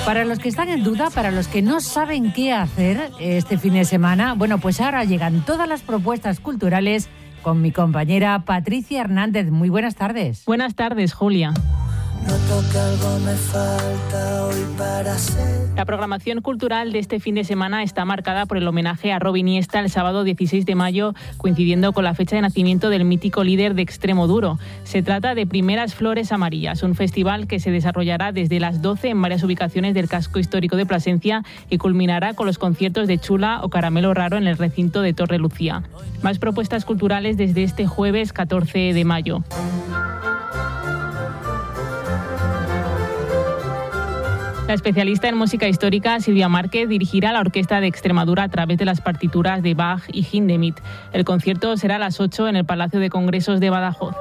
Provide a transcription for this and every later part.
Para los que están en duda, para los que no saben qué hacer este fin de semana, bueno, pues ahora llegan todas las propuestas culturales con mi compañera Patricia Hernández. Muy buenas tardes. Buenas tardes, Julia. Noto que algo me falta hoy para ser. La programación cultural de este fin de semana está marcada por el homenaje a Rob Iniesta el sábado 16 de mayo, coincidiendo con la fecha de nacimiento del mítico líder de Extremoduro. Se trata de Primeras Flores Amarillas, un festival que se desarrollará desde las 12 en varias ubicaciones del casco histórico de Plasencia y culminará con los conciertos de Chula o Caramelo Raro en el recinto de Torre Lucía. Más propuestas culturales desde este jueves 14 de mayo. La especialista en música histórica, Silvia Márquez, dirigirá la Orquesta de Extremadura a través de las partituras de Bach y Hindemith. El concierto será a las 8 en el Palacio de Congresos de Badajoz.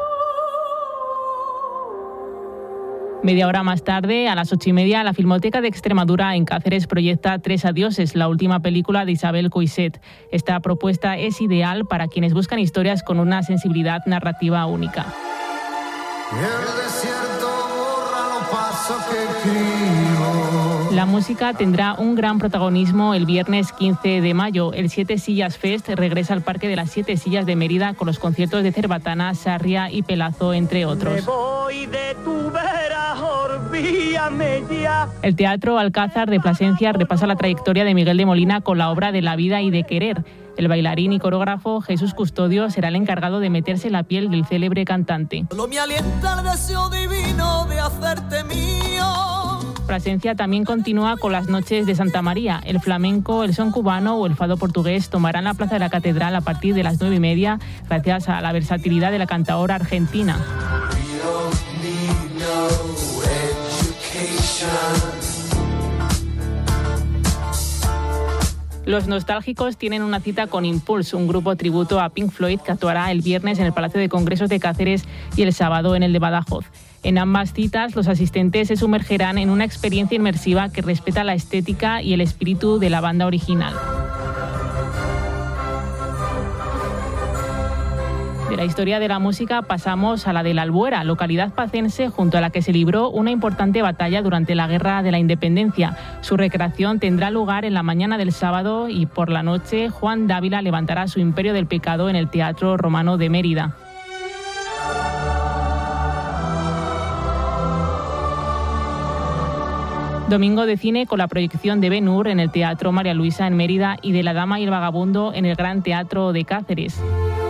Media hora más tarde, a las 8:30, la Filmoteca de Extremadura en Cáceres proyecta Tres adioses, la última película de Isabel Coixet. Esta propuesta es ideal para quienes buscan historias con una sensibilidad narrativa única. La música tendrá un gran protagonismo el viernes 15 de mayo. El Siete Sillas Fest regresa al Parque de las Siete Sillas de Mérida con los conciertos de Cerbatana, Sarria y Pelazo, entre otros. El Teatro Alcázar de Plasencia repasa la trayectoria de Miguel de Molina con la obra de La vida y de querer. El bailarín y coreógrafo Jesús Custodio será el encargado de meterse en la piel del célebre cantante. Solo me alienta el deseo divino de hacerte mío. Plasencia también continúa con las noches de Santa María. El flamenco, el son cubano o el fado portugués tomarán la plaza de la Catedral a partir de las 9:30 gracias a la versatilidad de la cantaora argentina. Los nostálgicos tienen una cita con Impulse, un grupo tributo a Pink Floyd que actuará el viernes en el Palacio de Congresos de Cáceres y el sábado en el de Badajoz. En ambas citas, los asistentes se sumergirán en una experiencia inmersiva que respeta la estética y el espíritu de la banda original. De la historia de la música pasamos a la de La Albuera, localidad pacense junto a la que se libró una importante batalla durante la Guerra de la Independencia. Su recreación tendrá lugar en la mañana del sábado y por la noche Juan Dávila levantará su Imperio del Pecado en el Teatro Romano de Mérida. Domingo de cine con la proyección de Ben-Hur en el Teatro María Luisa en Mérida y de La Dama y el Vagabundo en el Gran Teatro de Cáceres.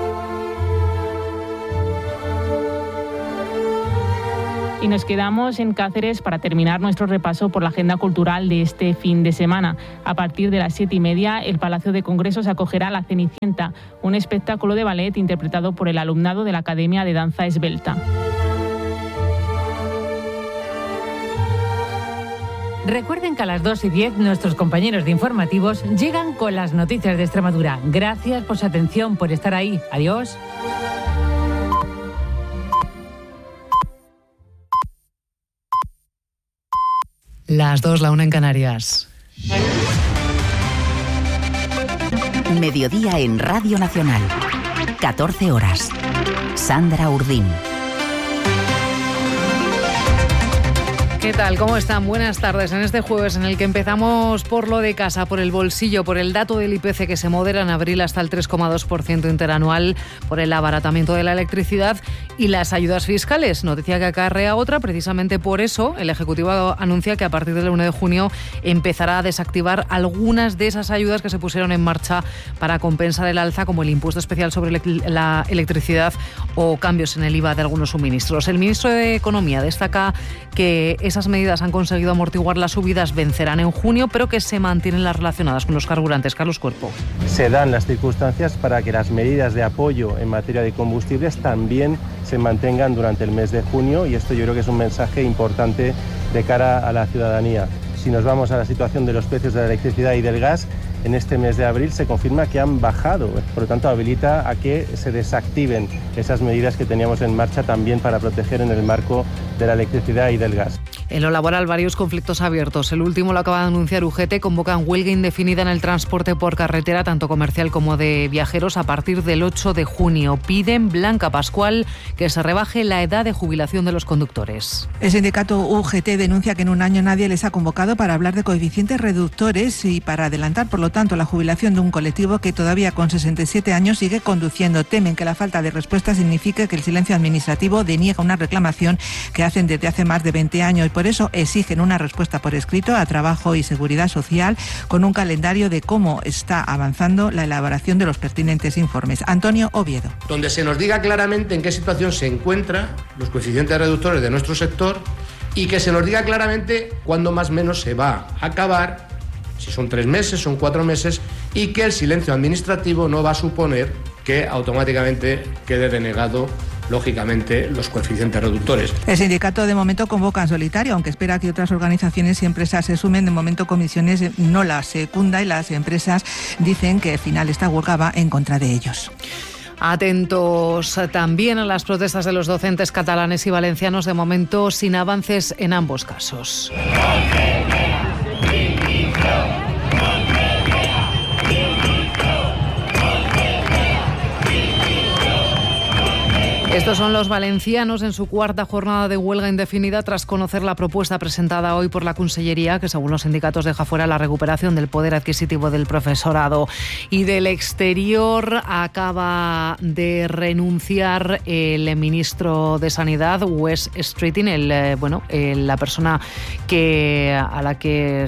Y nos quedamos en Cáceres para terminar nuestro repaso por la agenda cultural de este fin de semana. A partir de las 7:30, el Palacio de Congresos acogerá La Cenicienta, un espectáculo de ballet interpretado por el alumnado de la Academia de Danza Esbelta. Recuerden que a las 2:10 nuestros compañeros de informativos llegan con las noticias de Extremadura. Gracias por su atención, por estar ahí. Adiós. Las 2, la 1 en Canarias. Mediodía en Radio Nacional. 14 horas. Sandra Urdín. ¿Qué tal? ¿Cómo están? Buenas tardes. En este jueves en el que empezamos por lo de casa, por el bolsillo, por el dato del IPC que se modera en abril hasta el 3,2% interanual, por el abaratamiento de la electricidad y las ayudas fiscales. Noticia que acarrea otra. Precisamente por eso el Ejecutivo anuncia que a partir del 1 de junio empezará a desactivar algunas de esas ayudas que se pusieron en marcha para compensar el alza, como el impuesto especial sobre la electricidad o cambios en el IVA de algunos suministros. El ministro de Economía destaca que esas medidas han conseguido amortiguar las subidas, vencerán en junio, pero que se mantienen las relacionadas con los carburantes. Carlos Cuerpo. Se dan las circunstancias para que las medidas de apoyo en materia de combustibles también se mantengan durante el mes de junio, y esto yo creo que es un mensaje importante de cara a la ciudadanía. Si nos vamos a la situación de los precios de la electricidad y del gas, en este mes de abril se confirma que han bajado, por lo tanto habilita a que se desactiven esas medidas que teníamos en marcha también para proteger en el marco de la electricidad y del gas. En lo laboral, varios conflictos abiertos. El último lo acaba de anunciar UGT. Convocan huelga indefinida en el transporte por carretera, tanto comercial como de viajeros, a partir del 8 de junio. Piden, Blanca Pascual, que se rebaje la edad de jubilación de los conductores. El sindicato UGT denuncia que en un año nadie les ha convocado para hablar de coeficientes reductores y para adelantar, por lo tanto, la jubilación de un colectivo que todavía con 67 años sigue conduciendo. Temen que la falta de respuesta signifique que el silencio administrativo deniega una reclamación que hacen desde hace más de 20 años. Y por eso exigen una respuesta por escrito a Trabajo y Seguridad Social con un calendario de cómo está avanzando la elaboración de los pertinentes informes. Antonio Oviedo. Donde se nos diga claramente en qué situación se encuentran los coeficientes reductores de nuestro sector y que se nos diga claramente cuándo más o menos se va a acabar, si son 3 meses, son 4 meses, y que el silencio administrativo no va a suponer que automáticamente quede denegado, lógicamente, los coeficientes reductores. El sindicato de momento convoca en solitario, aunque espera que otras organizaciones y empresas se sumen. De momento Comisiones no la secunda y las empresas dicen que al final esta huelga va en contra de ellos. Atentos también a las protestas de los docentes catalanes y valencianos, de momento sin avances en ambos casos. Estos son los valencianos en su cuarta jornada de huelga indefinida tras conocer la propuesta presentada hoy por la Consellería, que según los sindicatos deja fuera la recuperación del poder adquisitivo del profesorado. Y del exterior acaba de renunciar el ministro de Sanidad, Wes Streeting, la persona a la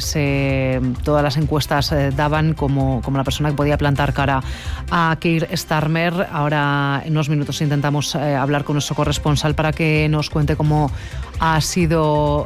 que todas las encuestas daban como la persona que podía plantar cara a Keir Starmer. Ahora en unos minutos intentamos hablar con nuestro corresponsal para que nos cuente cómo ha sido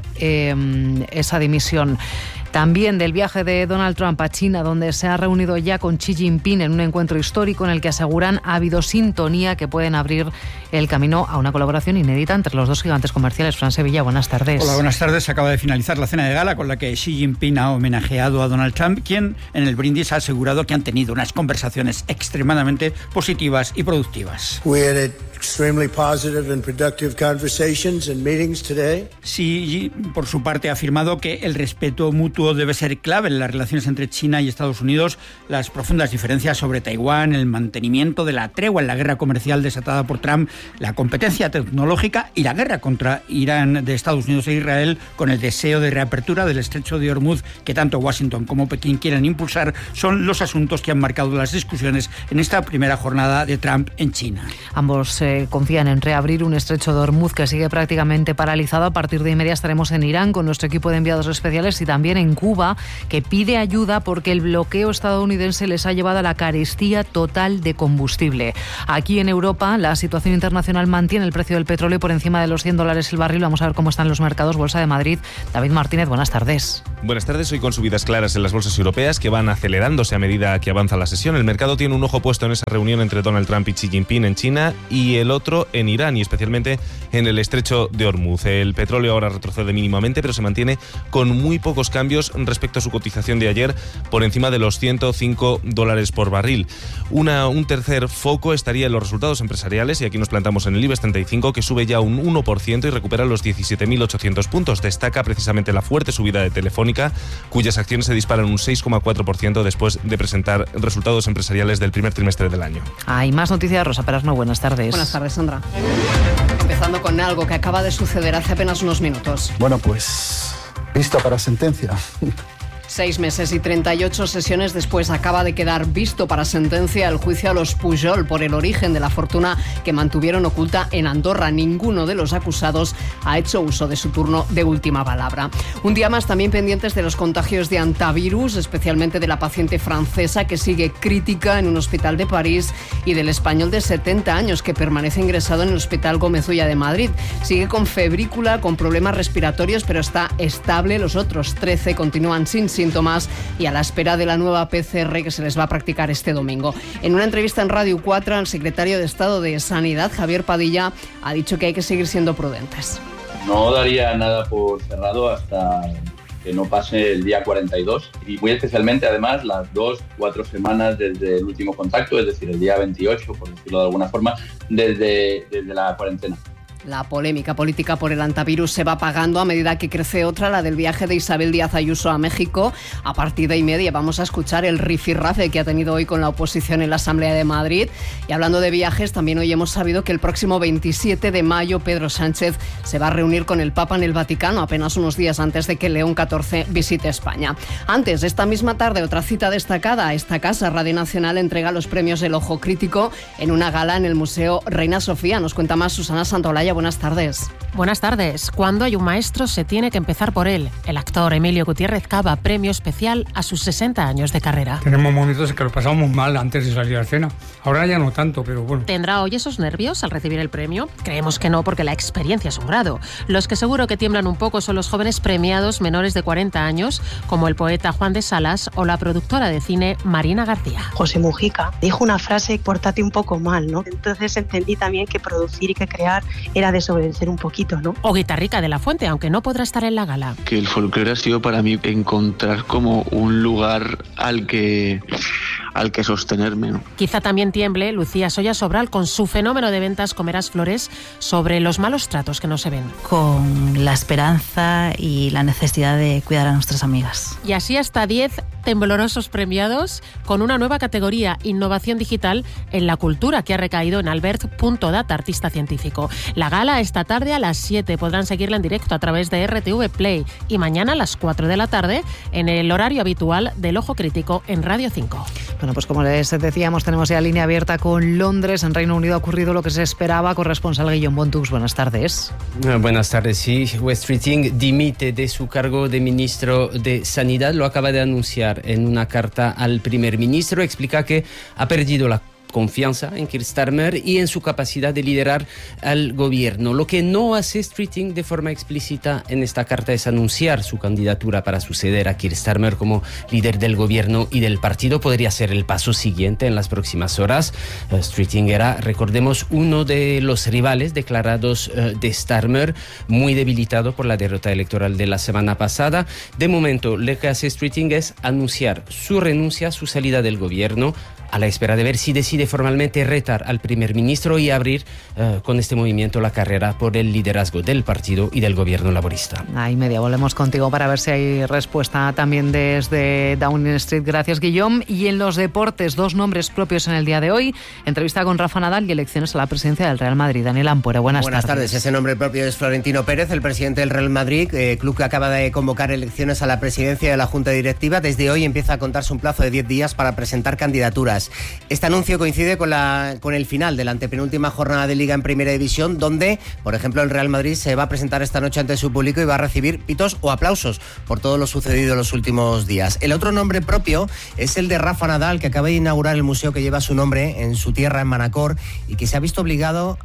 esa dimisión. También del viaje de Donald Trump a China, donde se ha reunido ya con Xi Jinping en un encuentro histórico en el que aseguran ha habido sintonía que pueden abrir el camino a una colaboración inédita entre los dos gigantes comerciales. Fran Sevilla, buenas tardes. Hola, buenas tardes. Acaba de finalizar la cena de gala con la que Xi Jinping ha homenajeado a Donald Trump, quien en el brindis ha asegurado que han tenido unas conversaciones extremadamente positivas y productivas. Extremely positive and productive conversations and meetings today. Xi, por su parte, ha afirmado que el respeto mutuo debe ser clave en las relaciones entre China y Estados Unidos. Las profundas diferencias sobre Taiwán, el mantenimiento de la tregua en la guerra comercial desatada por Trump, la competencia tecnológica y la guerra contra Irán de Estados Unidos e Israel, con el deseo de reapertura del estrecho de Hormuz que tanto Washington como Pekín quieren impulsar, son los asuntos que han marcado las discusiones en esta primera jornada de Trump en China. Ambos confían en reabrir un estrecho de Hormuz que sigue prácticamente paralizado. A partir de inmediato estaremos en Irán con nuestro equipo de enviados especiales y también en Cuba, que pide ayuda porque el bloqueo estadounidense les ha llevado a la carestía total de combustible. Aquí en Europa la situación internacional mantiene el precio del petróleo por encima de los $100 el barril. Vamos a ver cómo están los mercados. Bolsa de Madrid, David Martínez, buenas tardes. Buenas tardes. Hoy con subidas claras en las bolsas europeas que van acelerándose a medida que avanza la sesión. El mercado tiene un ojo puesto en esa reunión entre Donald Trump y Xi Jinping en China y el otro en Irán, y especialmente en el estrecho de Hormuz. El petróleo ahora retrocede mínimamente, pero se mantiene con muy pocos cambios respecto a su cotización de ayer, por encima de los $105 por barril. Un tercer foco estaría en los resultados empresariales, y aquí nos plantamos en el IBEX 35, que sube ya un 1% y recupera los 17.800 puntos. Destaca precisamente la fuerte subida de Telefónica, cuyas acciones se disparan un 6,4% después de presentar resultados empresariales del primer trimestre del año. Hay más noticias. Rosa Perasno, buenas tardes. Buenas tardes, Sandra. Empezando con algo que acaba de suceder hace apenas unos minutos. Bueno, pues visto para sentencia. 6 meses y 38 sesiones después acaba de quedar visto para sentencia el juicio a los Pujol por el origen de la fortuna que mantuvieron oculta en Andorra. Ninguno de los acusados ha hecho uso de su turno de última palabra. Un día más también pendientes de los contagios de hantavirus, especialmente de la paciente francesa que sigue crítica en un hospital de París y del español de 70 años que permanece ingresado en el Hospital Gómez Ulla de Madrid. Sigue con febrícula, con problemas respiratorios, pero está estable. Los otros 13 continúan sin síntomas y a la espera de la nueva PCR que se les va a practicar este domingo. En una entrevista en Radio 4, el secretario de Estado de Sanidad, Javier Padilla, ha dicho que hay que seguir siendo prudentes. No daría nada por cerrado hasta que no pase el día 42 y muy especialmente además las 2-4 semanas desde el último contacto, es decir, el día 28, por decirlo de alguna forma, desde la cuarentena. La polémica política por el antivirus se va apagando a medida que crece otra, la del viaje de Isabel Díaz Ayuso a México. A partir de 1:30 vamos a escuchar el rifirrafe que ha tenido hoy con la oposición en la Asamblea de Madrid. Y hablando de viajes, también hoy hemos sabido que el próximo 27 de mayo Pedro Sánchez se va a reunir con el Papa en el Vaticano, apenas unos días antes de que León XIV visite España. Antes, esta misma tarde, otra cita destacada. Esta casa, Radio Nacional, entrega los premios del Ojo Crítico en una gala en el Museo Reina Sofía. Nos cuenta más Susana Santolaya. Buenas tardes. Buenas tardes. Cuando hay un maestro se tiene que empezar por él. El actor Emilio Gutiérrez Cava, premio especial a sus 60 años de carrera. Tenemos momentos en que lo pasamos mal antes de salir a la cena. Ahora ya no tanto, pero bueno. ¿Tendrá hoy esos nervios al recibir el premio? Creemos que no, porque la experiencia es un grado. Los que seguro que tiemblan un poco son los jóvenes premiados menores de 40 años, como el poeta Juan de Salas o la productora de cine Marina García. José Mujica dijo una frase: pórtate un poco mal, ¿no? Entonces entendí también que producir y que crear era desobedecer un poquito, ¿no? O Guitarrica de la Fuente, aunque no podrá estar en la gala. Que el folclore ha sido para mí encontrar como un lugar al que sostenerme, ¿no? Quizá también tiemble Lucía Soya Sobral con su fenómeno de ventas Comerás Flores sobre los malos tratos que no se ven. Con la esperanza y la necesidad de cuidar a nuestras amigas. Y así hasta 10 temblorosos premiados con una nueva categoría, innovación digital en la cultura, que ha recaído en Albert.data, artista científico. La gala esta tarde a las 7, podrán seguirla en directo a través de RTV Play, y mañana a las 4 de la tarde en el horario habitual del Ojo Crítico en Radio 5. Bueno, pues como les decíamos, tenemos ya línea abierta con Londres. En Reino Unido ha ocurrido lo que se esperaba. Corresponsal Guillaume Bontux, buenas tardes. Buenas tardes, sí. West Keating dimite de su cargo de ministro de Sanidad. Lo acaba de anunciar en una carta al primer ministro. Explica que ha perdido la confianza en Keir Starmer y en su capacidad de liderar al gobierno. Lo que no hace Keating de forma explícita en esta carta es anunciar su candidatura para suceder a Keir Starmer como líder del gobierno y del partido. Podría ser el paso siguiente en las próximas horas. Keating era, recordemos, uno de los rivales declarados de Starmer, muy debilitado por la derrota electoral de la semana pasada. De momento, lo que hace Keating es anunciar su renuncia, su salida del gobierno, a la espera de ver si decide formalmente retar al primer ministro y abrir con este movimiento la carrera por el liderazgo del partido y del gobierno laborista. A 1:30 volvemos contigo para ver si hay respuesta también desde Downing Street. Gracias, Guillaume. Y en los deportes, 2 nombres propios en el día de hoy. Entrevista con Rafa Nadal y elecciones a la presidencia del Real Madrid. Daniel Ampuero, buenas tardes. Ese nombre propio es Florentino Pérez, el presidente del Real Madrid, club que acaba de convocar elecciones a la presidencia de la Junta Directiva. Desde hoy empieza a contarse un plazo de 10 días para presentar candidaturas. Este anuncio coincide con el final de la antepenúltima jornada de Liga en Primera División, donde, por ejemplo, el Real Madrid se va a presentar esta noche ante su público y va a recibir pitos o aplausos por todo lo sucedido en los últimos días. El otro nombre propio es el de Rafa Nadal, que acaba de inaugurar el museo que lleva su nombre en su tierra, en Manacor, y que se ha visto obligado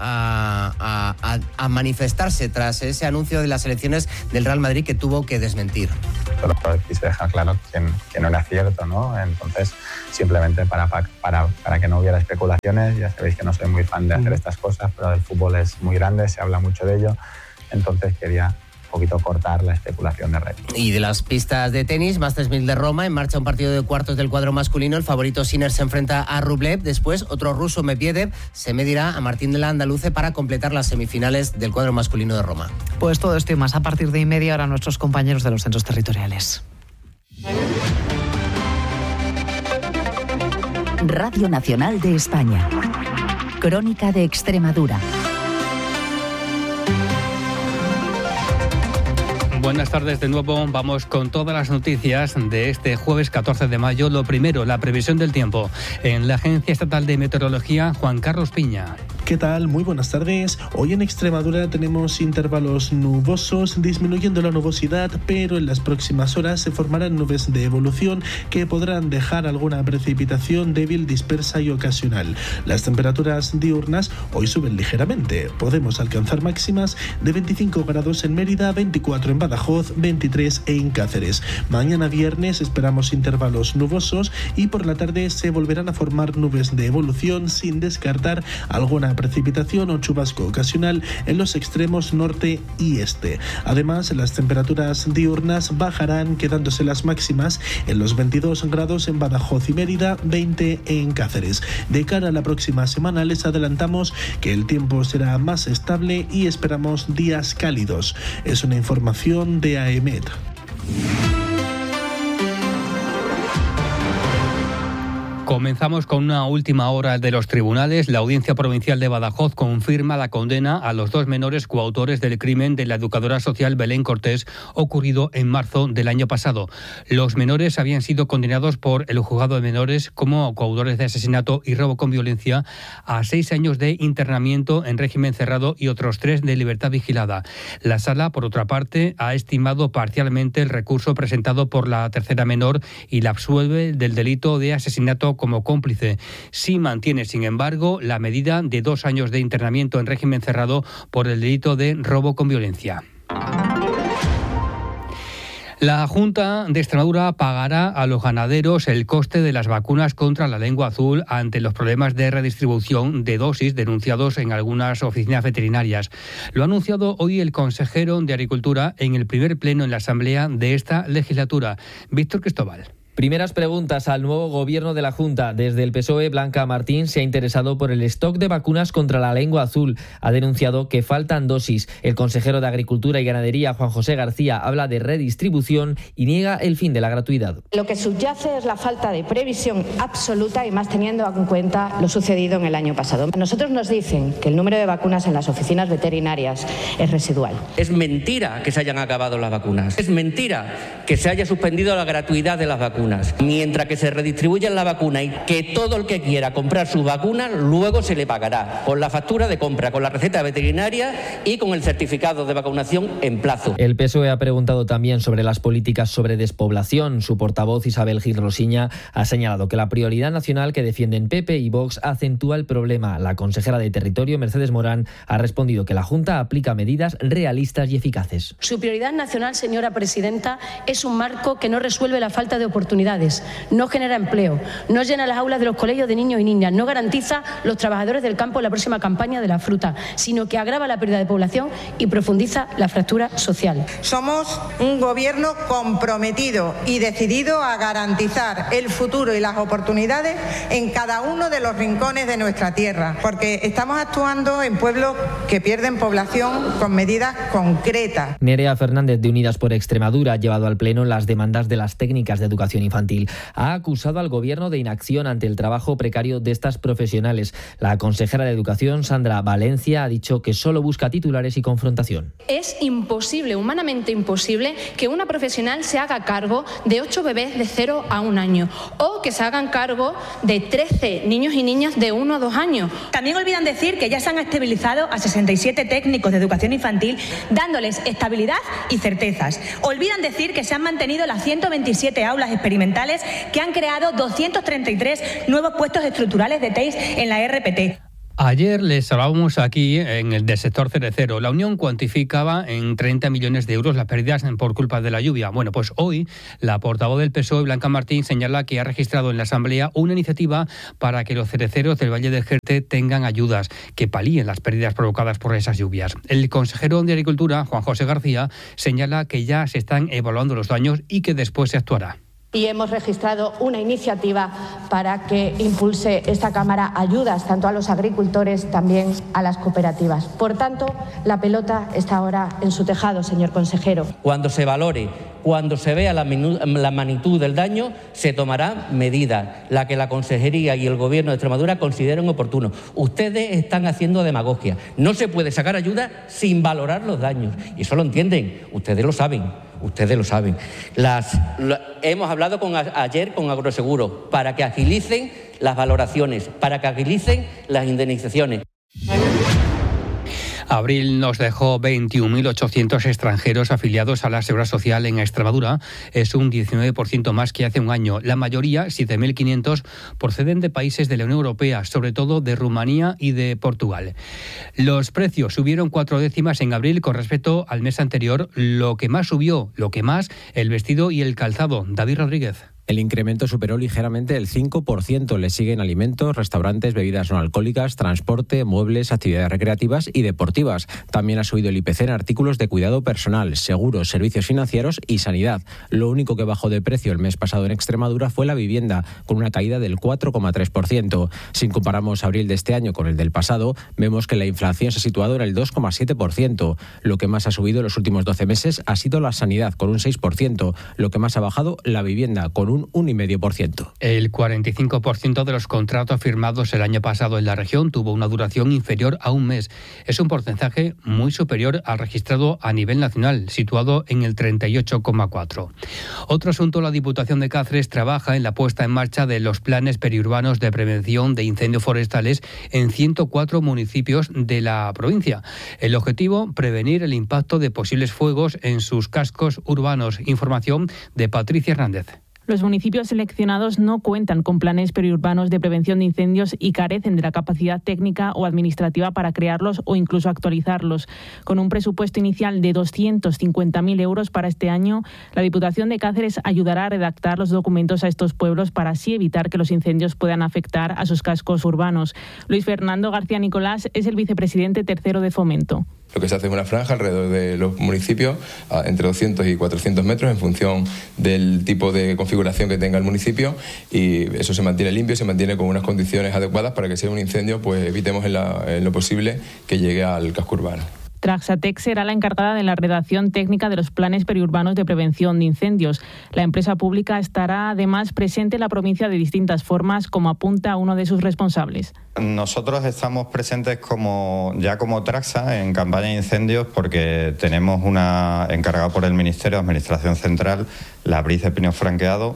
a manifestarse tras ese anuncio de las elecciones del Real Madrid que tuvo que desmentir. Solo quise dejar claro que no era cierto, ¿no? Entonces, simplemente para que no hubiera especulaciones. Ya sabéis que no soy muy fan de hacer estas cosas, pero el fútbol es muy grande, se habla mucho de ello, entonces quería un poquito cortar la especulación de red. Y de las pistas de tenis, Masters 1000 de Roma, en marcha un partido de cuartos del cuadro masculino. El favorito Sinner se enfrenta a Rublev. Después, otro ruso, Medvedev, se medirá a Martín de la Andaluce para completar las semifinales del cuadro masculino de Roma. Pues todo esto y más a partir de 1:30 ahora nuestros compañeros de los centros territoriales. Radio Nacional de España. Crónica de Extremadura. Buenas tardes de nuevo. Vamos con todas las noticias de este jueves 14 de mayo. Lo primero, la previsión del tiempo. En la Agencia Estatal de Meteorología, Juan Carlos Piña. ¿Qué tal? Muy buenas tardes. Hoy en Extremadura tenemos intervalos nubosos, disminuyendo la nubosidad, pero en las próximas horas se formarán nubes de evolución que podrán dejar alguna precipitación débil, dispersa y ocasional. Las temperaturas diurnas hoy suben ligeramente. Podemos alcanzar máximas de 25 grados en Mérida, 24 en Badajoz, 23 en Cáceres. Mañana viernes esperamos intervalos nubosos y por la tarde se volverán a formar nubes de evolución sin descartar alguna precipitación o chubasco ocasional en los extremos norte y este. Además, las temperaturas diurnas bajarán, quedándose las máximas en los 22 grados en Badajoz y Mérida, 20 en Cáceres. De cara a la próxima semana les adelantamos que el tiempo será más estable y esperamos días cálidos. Es una información de AEMET. Comenzamos con una última hora de los tribunales. La Audiencia Provincial de Badajoz confirma la condena a los 2 menores coautores del crimen de la educadora social Belén Cortés, ocurrido en marzo del año pasado. Los menores habían sido condenados por el juzgado de menores como coautores de asesinato y robo con violencia a 6 años de internamiento en régimen cerrado y otros 3 de libertad vigilada. La Sala, por otra parte, ha estimado parcialmente el recurso presentado por la tercera menor y la absuelve del delito de asesinato como cómplice. Sí mantiene, sin embargo, la medida de 2 años de internamiento en régimen cerrado por el delito de robo con violencia. La Junta de Extremadura pagará a los ganaderos el coste de las vacunas contra la lengua azul ante los problemas de redistribución de dosis denunciados en algunas oficinas veterinarias. Lo ha anunciado hoy el consejero de Agricultura en el primer pleno en la Asamblea de esta legislatura, Víctor Cristóbal. Primeras preguntas al nuevo gobierno de la Junta. Desde el PSOE, Blanca Martín se ha interesado por el stock de vacunas contra la lengua azul. Ha denunciado que faltan dosis. El consejero de Agricultura y Ganadería, Juan José García, habla de redistribución y niega el fin de la gratuidad. Lo que subyace es la falta de previsión absoluta y más teniendo en cuenta lo sucedido en el año pasado. A nosotros nos dicen que el número de vacunas en las oficinas veterinarias es residual. Es mentira que se hayan acabado las vacunas. Es mentira que se haya suspendido la gratuidad de las vacunas. Mientras que se redistribuya la vacuna y que todo el que quiera comprar su vacuna luego se le pagará con la factura de compra, con la receta veterinaria y con el certificado de vacunación en plazo. El PSOE ha preguntado también sobre las políticas sobre despoblación. Su portavoz Isabel Gil Rosiña ha señalado que la prioridad nacional que defienden PP y Vox acentúa el problema. La consejera de Territorio, Mercedes Morán, ha respondido que la Junta aplica medidas realistas y eficaces. Su prioridad nacional, señora presidenta, es un marco que no resuelve la falta de oportunidades, no genera empleo, no llena las aulas de los colegios de niños y niñas, no garantiza los trabajadores del campo en la próxima campaña de la fruta, sino que agrava la pérdida de población y profundiza la fractura social. Somos un gobierno comprometido y decidido a garantizar el futuro y las oportunidades en cada uno de los rincones de nuestra tierra, porque estamos actuando en pueblos que pierden población con medidas concretas. Nerea Fernández, de Unidas por Extremadura, ha llevado al Pleno las demandas de las técnicas de educación infantil. Ha acusado al Gobierno de inacción ante el trabajo precario de estas profesionales. La consejera de Educación, Sandra Valencia, ha dicho que solo busca titulares y confrontación. Es imposible, humanamente imposible, que una profesional se haga cargo de 8 bebés de 0 a 1 año o que se hagan cargo de 13 niños y niñas de 1 a 2 años. También olvidan decir que ya se han estabilizado a 67 técnicos de educación infantil, dándoles estabilidad y certezas. Olvidan decir que se han mantenido las 127 aulas experimentales, que han creado 233 nuevos puestos estructurales de TEIS en la RPT. Ayer les hablábamos aquí en el del sector cerecero. La Unión cuantificaba en 30 millones de euros las pérdidas por culpa de la lluvia. Bueno, pues hoy la portavoz del PSOE, Blanca Martín, señala que ha registrado en la Asamblea una iniciativa para que los cereceros del Valle del Jerte tengan ayudas que palíen las pérdidas provocadas por esas lluvias. El consejero de Agricultura, Juan José García, señala que ya se están evaluando los daños y que después se actuará. Y hemos registrado una iniciativa para que impulse esta Cámara ayudas tanto a los agricultores, también a las cooperativas. Por tanto, la pelota está ahora en su tejado, señor consejero. Cuando se valore, cuando se vea la magnitud del daño, se tomará medida, la que la Consejería y el Gobierno de Extremadura consideren oportuno. Ustedes están haciendo demagogia. No se puede sacar ayuda sin valorar los daños. Y eso lo entienden, ustedes lo saben. Ustedes lo saben. Hemos hablado ayer con Agroseguro para que agilicen las valoraciones, para que agilicen las indemnizaciones. Abril nos dejó 21.800 extranjeros afiliados a la Seguridad Social en Extremadura. Es un 19% más que hace un año. La mayoría, 7.500, proceden de países de la Unión Europea, sobre todo de Rumanía y de Portugal. Los precios subieron 4 décimas en abril con respecto al mes anterior. Lo que más subió, el vestido y el calzado. David Rodríguez. El incremento superó ligeramente el 5%. Le siguen alimentos, restaurantes, bebidas no alcohólicas, transporte, muebles, actividades recreativas y deportivas. También ha subido el IPC en artículos de cuidado personal, seguros, servicios financieros y sanidad. Lo único que bajó de precio el mes pasado en Extremadura fue la vivienda, con una caída del 4,3%. Si comparamos abril de este año con el del pasado, vemos que la inflación se ha situado en el 2,7%. Lo que más ha subido en los últimos 12 meses ha sido la sanidad, con un 6%. Lo que más ha bajado, la vivienda, con un 1,5%. El 45% de los contratos firmados el año pasado en la región tuvo una duración inferior a un mes. Es un porcentaje muy superior al registrado a nivel nacional, situado en el 38,4%. Otro asunto, la Diputación de Cáceres trabaja en la puesta en marcha de los planes periurbanos de prevención de incendios forestales en 104 municipios de la provincia. El objetivo, prevenir el impacto de posibles fuegos en sus cascos urbanos. Información de Patricia Hernández. Los municipios seleccionados no cuentan con planes periurbanos de prevención de incendios y carecen de la capacidad técnica o administrativa para crearlos o incluso actualizarlos. Con un presupuesto inicial de 250.000 euros para este año, la Diputación de Cáceres ayudará a redactar los documentos a estos pueblos para así evitar que los incendios puedan afectar a sus cascos urbanos. Luis Fernando García Nicolás es el vicepresidente tercero de Fomento. Lo que se hace es una franja alrededor de los municipios, entre 200 y 400 metros, en función del tipo de configuración que tenga el municipio, y eso se mantiene limpio, se mantiene con unas condiciones adecuadas para que si hay un incendio, pues evitemos en lo posible que llegue al casco urbano. Traxatec será la encargada de la redacción técnica de los planes periurbanos de prevención de incendios. La empresa pública estará además presente en la provincia de distintas formas, como apunta uno de sus responsables. Nosotros estamos presentes como Traxa en campaña de incendios porque tenemos una encargada por el Ministerio de Administración Central, la Briz de Pino Franqueado,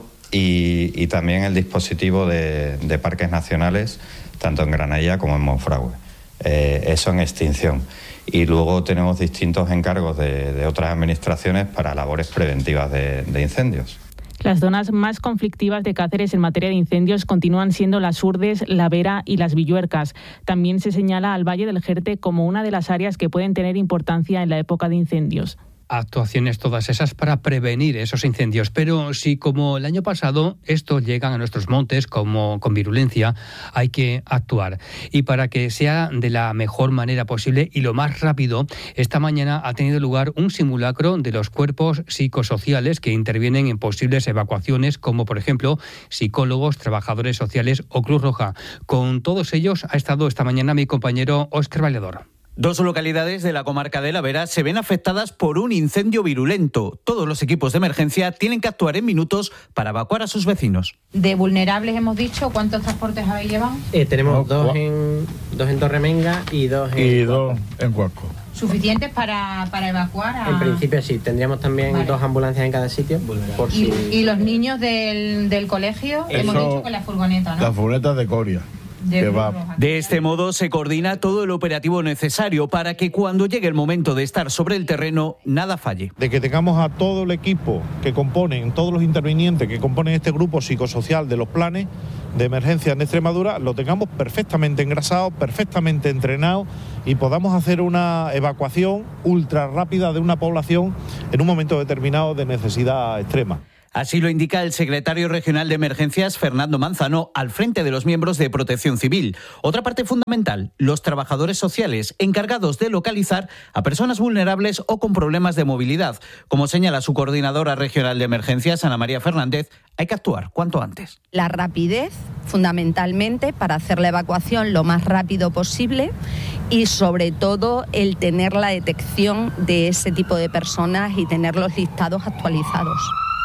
y también el dispositivo de parques nacionales, tanto en Granadilla como en Monfragüe. Eso en extinción. Y luego tenemos distintos encargos de otras administraciones para labores preventivas de incendios. Las zonas más conflictivas de Cáceres en materia de incendios continúan siendo las Urdes, la Vera y las Villuercas. También se señala al Valle del Jerte como una de las áreas que pueden tener importancia en la época de incendios. Actuaciones todas esas para prevenir esos incendios. Pero si, como el año pasado, estos llegan a nuestros montes con virulencia, hay que actuar. Y para que sea de la mejor manera posible y lo más rápido, esta mañana ha tenido lugar un simulacro de los cuerpos psicosociales que intervienen en posibles evacuaciones, como por ejemplo psicólogos, trabajadores sociales o Cruz Roja. Con todos ellos ha estado esta mañana mi compañero Óscar Valedor. Dos localidades de la comarca de la Vera se ven afectadas por un incendio virulento. Todos los equipos de emergencia tienen que actuar en minutos para evacuar a sus vecinos. De vulnerables hemos dicho, ¿cuántos transportes habéis llevado? Tenemos dos en Torremenga y dos en Huasco. ¿Suficientes para evacuar? En principio sí, tendríamos también dos ambulancias en cada sitio. ¿Y los niños del colegio? Hemos dicho con la furgoneta, ¿no? Las furgonetas de Coria. De este modo se coordina todo el operativo necesario para que cuando llegue el momento de estar sobre el terreno, nada falle. De que tengamos a todo el equipo que componen, todos los intervinientes que componen este grupo psicosocial de los planes de emergencia en Extremadura, lo tengamos perfectamente engrasado, perfectamente entrenado y podamos hacer una evacuación ultra rápida de una población en un momento determinado de necesidad extrema. Así lo indica el secretario regional de Emergencias, Fernando Manzano, al frente de los miembros de Protección Civil. Otra parte fundamental, los trabajadores sociales encargados de localizar a personas vulnerables o con problemas de movilidad. Como señala su coordinadora regional de Emergencias, Ana María Fernández, hay que actuar cuanto antes. La rapidez, fundamentalmente, para hacer la evacuación lo más rápido posible y, sobre todo, el tener la detección de ese tipo de personas y tener los listados actualizados.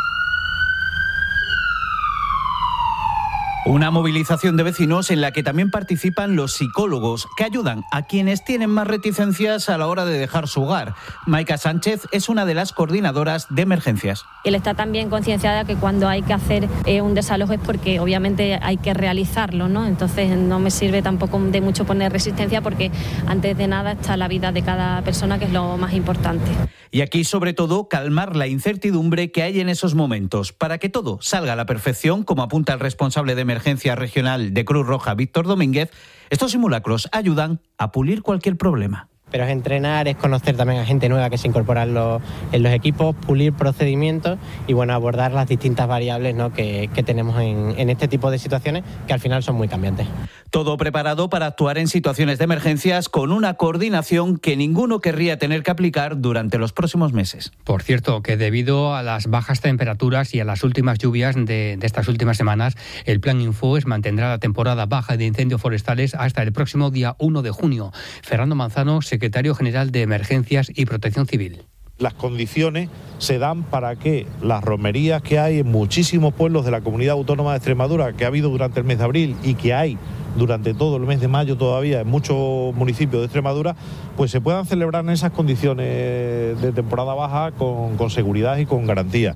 Una movilización de vecinos en la que también participan los psicólogos, que ayudan a quienes tienen más reticencias a la hora de dejar su hogar. Maica Sánchez es una de las coordinadoras de emergencias. Él está también concienciada que cuando hay que hacer un desalojo es porque obviamente hay que realizarlo, ¿no? Entonces no me sirve tampoco de mucho poner resistencia porque antes de nada está la vida de cada persona, que es lo más importante. Y aquí, sobre todo, calmar la incertidumbre que hay en esos momentos, para que todo salga a la perfección, como apunta el responsable de emergencia regional de Cruz Roja, Víctor Domínguez. Estos simulacros ayudan a pulir cualquier problema. Pero es entrenar, es conocer también a gente nueva que se incorpora en los equipos, pulir procedimientos y bueno, abordar las distintas variables, ¿no?, que tenemos en este tipo de situaciones que al final son muy cambiantes. Todo preparado para actuar en situaciones de emergencias con una coordinación que ninguno querría tener que aplicar durante los próximos meses. Por cierto, que debido a las bajas temperaturas y a las últimas lluvias de estas últimas semanas, el Plan Infoes mantendrá la temporada baja de incendios forestales hasta el próximo día 1 de junio. Fernando Manzano, secretario general de Emergencias y Protección Civil. Las condiciones se dan para que las romerías que hay en muchísimos pueblos de la Comunidad Autónoma de Extremadura, que ha habido durante el mes de abril y que hay durante todo el mes de mayo todavía en muchos municipios de Extremadura, pues se puedan celebrar en esas condiciones de temporada baja con seguridad y con garantía.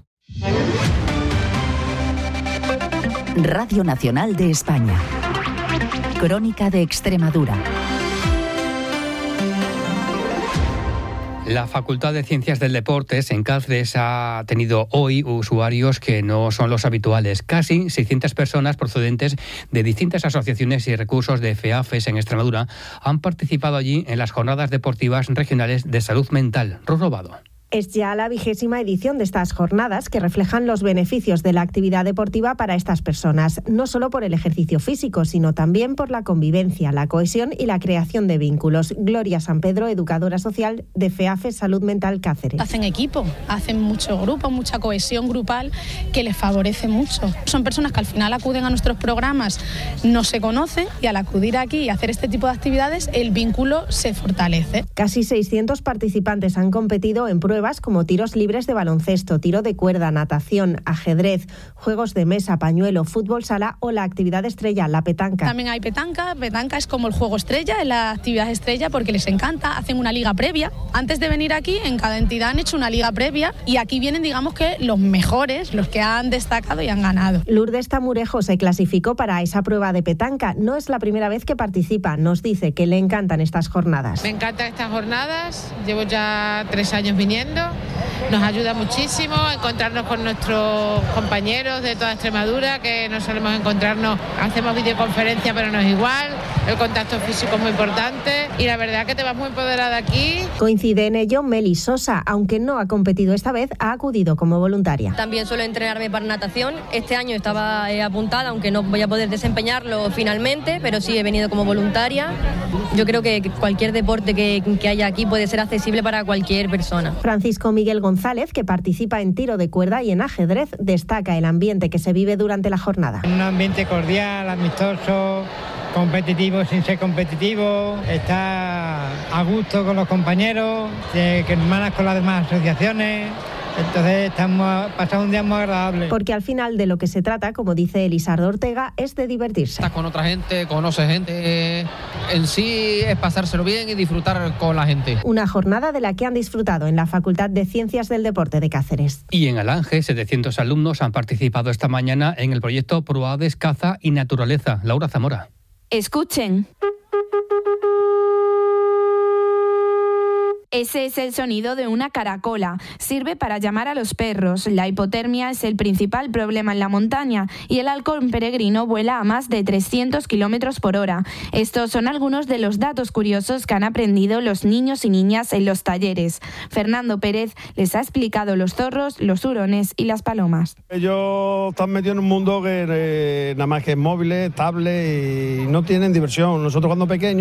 Radio Nacional de España. Crónica de Extremadura. La Facultad de Ciencias del Deporte en Cáceres ha tenido hoy usuarios que no son los habituales. Casi 600 personas procedentes de distintas asociaciones y recursos de FEAFES en Extremadura han participado allí en las jornadas deportivas regionales de salud mental. Robado. Es ya la 20ª edición de estas jornadas que reflejan los beneficios de la actividad deportiva para estas personas, no solo por el ejercicio físico, sino también por la convivencia, la cohesión y la creación de vínculos. Gloria San Pedro, educadora social de FEAFES Salud Mental Cáceres. Hacen equipo, hacen mucho grupo, mucha cohesión grupal que les favorece mucho. Son personas que al final acuden a nuestros programas, no se conocen y al acudir aquí y hacer este tipo de actividades el vínculo se fortalece. Casi 600 participantes han competido en pruebas como tiros libres de baloncesto, tiro de cuerda, natación, ajedrez, juegos de mesa, pañuelo, fútbol sala o la actividad estrella, la petanca. También hay petanca. Petanca es como el juego estrella, es la actividad estrella porque les encanta. Hacen una liga previa. Antes de venir aquí, en cada entidad han hecho una liga previa y aquí vienen, digamos que los mejores, los que han destacado y han ganado. Lourdes Tamurejo se clasificó para esa prueba de petanca. No es la primera vez que participa. Nos dice que le encantan estas jornadas. Me encantan estas jornadas. Llevo ya 3 años viniendo. Nos ayuda muchísimo a encontrarnos con nuestros compañeros de toda Extremadura, que no solemos encontrarnos, hacemos videoconferencia, pero no es igual. El contacto físico es muy importante y la verdad que te vas muy empoderada aquí. Coincide en ello Meli Sosa, aunque no ha competido esta vez, ha acudido como voluntaria. También suelo entrenarme para natación. Este año estaba apuntada, aunque no voy a poder desempeñarlo finalmente, pero sí he venido como voluntaria. Yo creo que cualquier deporte que haya aquí puede ser accesible para cualquier persona. Francisco Miguel González, que participa en tiro de cuerda y en ajedrez, destaca el ambiente que se vive durante la jornada. Un ambiente cordial, amistoso, competitivo sin ser competitivo, está a gusto con los compañeros, que hermanas con las demás asociaciones. Entonces estamos pasando un día muy agradable. Porque al final de lo que se trata, como dice Elisardo Ortega, es de divertirse. Estás con otra gente, conoces gente, en sí es pasárselo bien y disfrutar con la gente. Una jornada de la que han disfrutado en la Facultad de Ciencias del Deporte de Cáceres. Y en Alange, 700 alumnos han participado esta mañana en el proyecto Proades Caza y Naturaleza. Laura Zamora. Escuchen. Ese es el sonido de una caracola. Sirve para llamar a los perros. La hipotermia es el principal problema en la montaña y el halcón peregrino vuela a más de 300 kilómetros por hora. Estos son algunos de los datos curiosos que han aprendido los niños y niñas en los talleres. Fernando Pérez les ha explicado los zorros, los hurones y las palomas. Ellos están metidos en un mundo que nada más que es móviles, tablets y no tienen diversión. Nosotros cuando pequeños